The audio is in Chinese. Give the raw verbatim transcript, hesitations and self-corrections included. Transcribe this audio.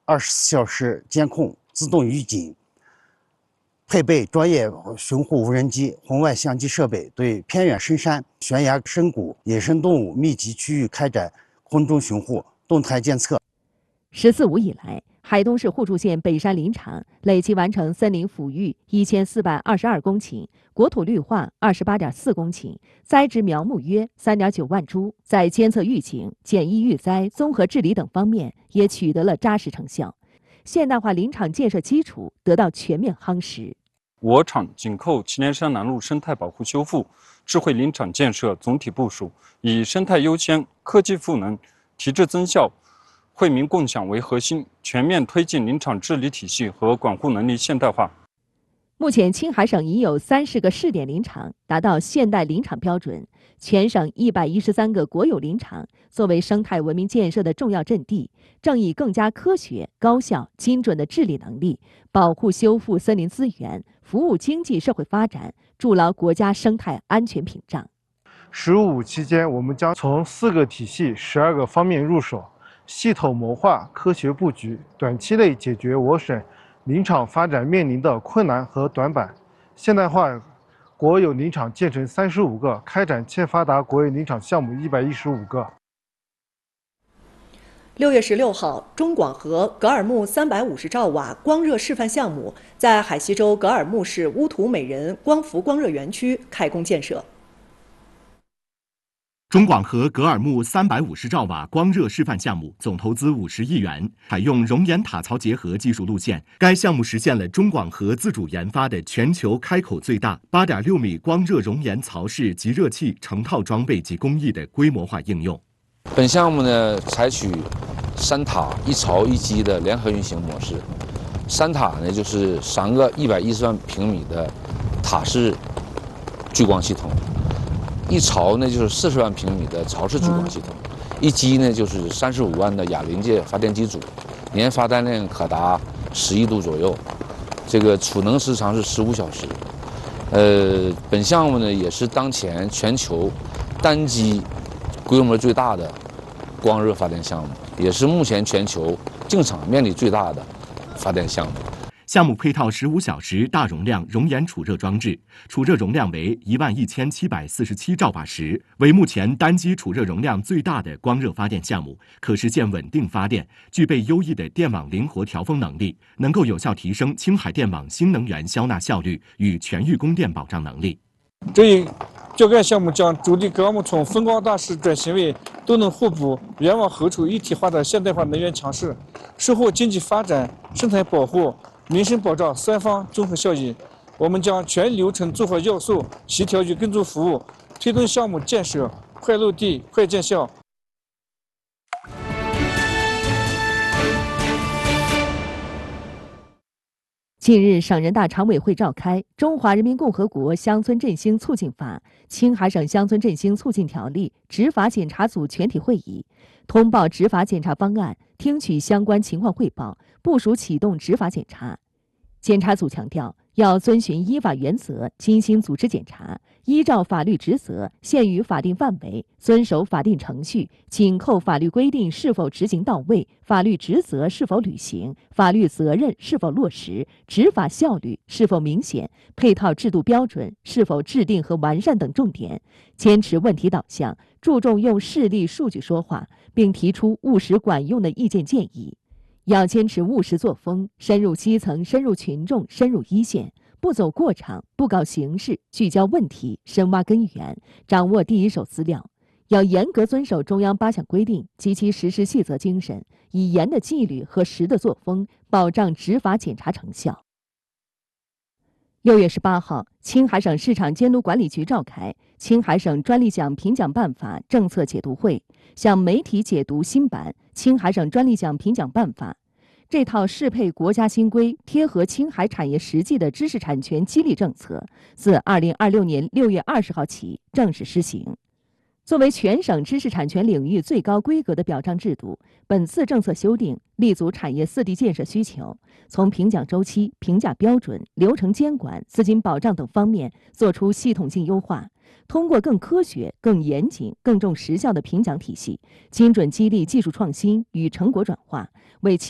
二十四小时监控、自动预警，配备专业巡护无人机、红外相机设备，对偏远深山、悬崖深谷、野生动物密集区域开展空中巡护、动态监测。 十四五以来，海东市互助县北山林场累计完成森林抚育一千四百二十二公顷，国土绿化二十八点四公顷，栽植苗木约三点九万株，在监测预警、简易预灾、综合治理等方面也取得了扎实成效，现代化林场建设基础得到全面夯实。 我厂紧扣祁连山南路生态保护修复、智慧林场建设总体部署，以生态优先、科技赋能、提质增效、惠民共享为核心，全面推进林场治理体系和管护能力现代化。 目前，青海省已有三十个试点林场达到现代林场标准，全省一百一十三个国有林场作为生态文明建设的重要阵地，正以更加科学、高效、精准的治理能力，保护修复森林资源，服务经济社会发展，筑牢国家生态安全屏障。 十五期间，我们将从四个体系、十二个方面入手，系统谋划、科学布局，短期内解决我省林场发展面临的困难和短板，现代化国有林场建成三十五个，开展欠发达国有林场项目一百一十五个。 六月十六号，中广核格尔木三百五十兆瓦光热示范项目在海西州格尔木市乌图美人光伏光热园区开工建设。 中广核格尔木三百五十兆瓦光热示范项目总投资五十亿元，采用熔岩塔槽结合技术路线。该项目实现了中广核自主研发的全球开口最大八点六米光热熔岩槽式集热器成套装备及工艺的规模化应用。 本项目呢，采取三塔一槽一机的联合运行模式。三塔呢，就是三个一百一十万平米的塔式聚光系统。一槽呢就是四十万平米的槽式聚光系统，一机呢就是三十五万的亚临界发电机组，年发电量可达十亿度左右，这个储能时长是十五小时。呃，本项目呢也是当前全球单机规模最大的光热发电项目，也是目前全球净场面积最大的发电项目。 项目配套十五小时大容量熔岩储热装置，储热容量为一万一千七百四十七兆瓦时，为目前单机储热容量最大的光热发电项目，可实现稳定发电，具备优异的电网灵活调峰能力，能够有效提升青海电网新能源消纳效率与全域供电保障能力。 这一浇盖项目将主力格尔木从风光大势转型为都能互补、远往后处一体化的现代化能源强势，收获经济发展、生态保护、民生保障三方综合效益。我们将全流程做好要素协调与跟踪服务，推动项目建设快落地、快见效。 近日，省人大常委会召开《中华人民共和国乡村振兴促进法》青海省乡村振兴促进条例执法检查组全体会议，通报执法检查方案，听取相关情况汇报，部署启动执法检查。检查组强调，要遵循依法原则，精心组织检查，依照法律职责，限于法定范围，遵守法定程序，紧扣法律规定是否执行到位，法律职责是否履行，法律责任是否落实，执法效率是否明显，配套制度标准是否制定和完善等重点，坚持问题导向，注重用事例数据说话，并提出务实管用的意见建议。要坚持务实作风，深入基层，深入群众，深入一线，不走过场，不搞形式，聚焦问题，深挖根源，掌握第一手资料。要严格遵守中央八项规定及其实施细则精神，以严的纪律和实的作风，保障执法检查成效。六月十八号，青海省市场监督管理局召开青海省专利奖评奖办法政策解读会，向媒体解读新版青海省专利奖评奖办法。这套适配国家新规、贴合青海产业实际的知识产权激励政策，自二零二六年六月二十号起正式施行。作为全省知识产权领域最高规格的表彰制度，本次政策修订立足产业四地建设需求，从评奖周期、评价标准、流程监管、资金保障等方面作出系统性优化，通过更科学、更严谨、更重实效的评奖体系，精准激励技术创新与成果转化，为